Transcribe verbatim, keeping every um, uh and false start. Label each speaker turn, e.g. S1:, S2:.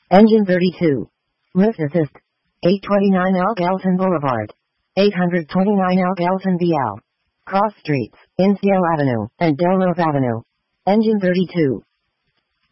S1: Engine thirty-two. Lift assist. eight twenty-nine L Gallatin Boulevard. eight twenty-nine L Gallatin V L. Cross streets, Insteel Avenue, and Delrose Avenue. Engine thirty-two.